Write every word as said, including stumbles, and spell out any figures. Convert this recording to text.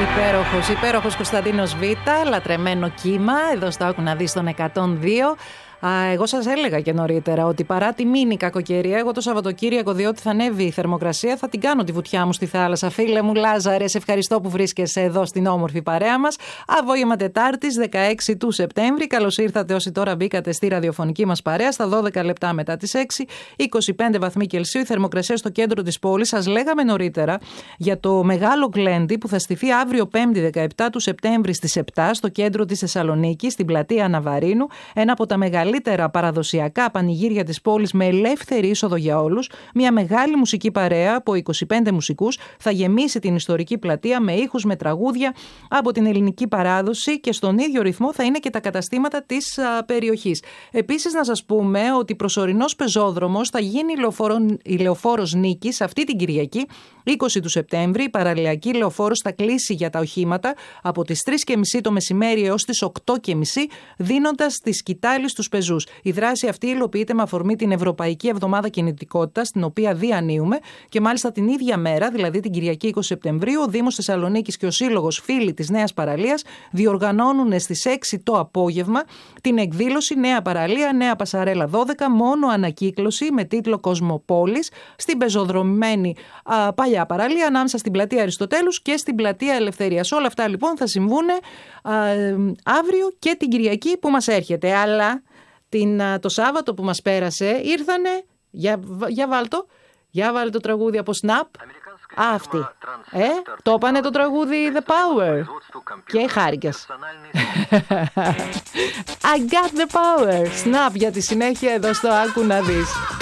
Υπέροχος, υπέροχος Κωνσταντίνος Β, λατρεμένο κύμα, εδώ στο Άκου να δεις τον εκατόν δύο. Α, εγώ σας έλεγα και νωρίτερα ότι παρά τη μήνυ κακοκαιρία, εγώ το Σαββατοκύριακο, διότι θα ανέβει η θερμοκρασία, θα την κάνω τη βουτιά μου στη θάλασσα. Φίλε μου Λάζαρε, σε ευχαριστώ που βρίσκεσαι εδώ στην όμορφη παρέα μας. Απόγευμα Τετάρτης, δεκαέξι του Σεπτέμβρη. Καλώς ήρθατε όσοι τώρα μπήκατε στη ραδιοφωνική μας παρέα, στα δώδεκα λεπτά μετά τις έξι, είκοσι πέντε βαθμοί Κελσίου. Η θερμοκρασία στο κέντρο της πόλης. Σας λέγαμε νωρίτερα για το μεγάλο γκλέντι που θα στηθεί αύριο Πέμπτη, δεκαεπτά του Σεπτέμβρη στις επτά στο κέντρο της Θεσσαλονίκης, στην πλατεία Αναβαρίνου. Ένα από τα μεγαλύτερα παραδοσιακά πανηγύρια της πόλης με ελεύθερη είσοδο για όλους. Μια μεγάλη μουσική παρέα από είκοσι πέντε μουσικούς θα γεμίσει την ιστορική πλατεία με ήχους, με τραγούδια από την ελληνική παράδοση και στον ίδιο ρυθμό θα είναι και τα καταστήματα της α, περιοχής. Επίσης να σας πούμε ότι προσωρινός πεζόδρομος θα γίνει η Λεωφόρος Νίκης αυτή την Κυριακή είκοσι του Σεπτέμβρη. Η παραλιακή λεωφόρος θα κλείσει για τα οχήματα από τις τρεις και μισή το μεσημέρι έως τις οκτώ και μισή, δίνοντας τη σκητάλη στους πεζούς. Η δράση αυτή υλοποιείται με αφορμή την Ευρωπαϊκή Εβδομάδα Κινητικότητας, την οποία διανύουμε, και μάλιστα την ίδια μέρα, δηλαδή την Κυριακή είκοσι Σεπτεμβρίου, ο Δήμος Θεσσαλονίκης και ο Σύλλογος Φίλοι της Νέας Παραλίας διοργανώνουν στις έξι το απόγευμα την εκδήλωση Νέα Παραλία, Νέα Πασαρέλα δώδεκα, μόνο ανακύκλωση, με τίτλο Κοσμοπόλης, στην πεζοδρομημένη α, παλιά παραλία ανάμεσα στην πλατεία Αριστοτέλους και στην πλατεία Ελευθερίας. Όλα αυτά λοιπόν θα συμβούν α, αύριο και την Κυριακή που μας έρχεται. Αλλά την, το Σάββατο που μας πέρασε ήρθανε, για, για βάλτο, για βάλτε το τραγούδι από Snap. Αυτή. Ε, το έπανε το τραγούδι The Power. Και χάρηκες. I got the power. Snap για τη συνέχεια εδώ στο Άκου να δεις.